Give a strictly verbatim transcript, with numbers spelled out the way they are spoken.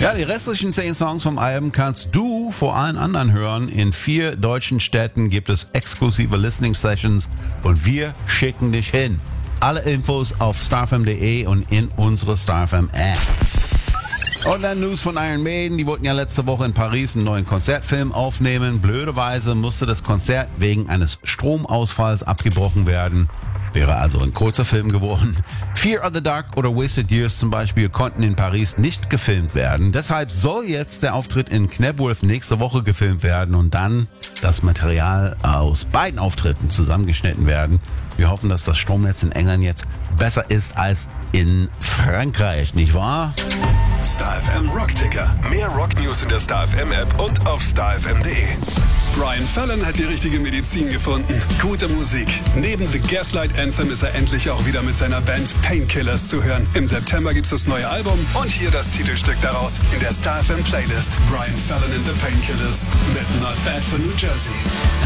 Ja, die restlichen zehn Songs vom Album kannst du vor allen anderen hören. In vier deutschen Städten gibt es exklusive Listening Sessions und wir schicken dich hin. Alle Infos auf starfm punkt de und in unsere StarFM App. Und dann News von Iron Maiden. Die wollten ja letzte Woche in Paris einen neuen Konzertfilm aufnehmen. Blöderweise musste das Konzert wegen eines Stromausfalls abgebrochen werden. Wäre also ein kurzer Film geworden. Fear of the Dark oder Wasted Years zum Beispiel konnten in Paris nicht gefilmt werden. Deshalb soll jetzt der Auftritt in Knebworth nächste Woche gefilmt werden und dann das Material aus beiden Auftritten zusammengeschnitten werden. Wir hoffen, dass das Stromnetz in England jetzt besser ist als in Frankreich, nicht wahr? StarFM Rockticker. Mehr Rocknews in der StarFM App und auf starfm punkt de. Brian Fallon hat die richtige Medizin gefunden. Gute Musik. Neben The Gaslight Anthem ist er endlich auch wieder mit seiner Band Painkillers zu hören. Im September gibt's das neue Album und hier das Titelstück daraus in der StarFM Playlist. Brian Fallon and the Painkillers mit Not Bad for New Jersey.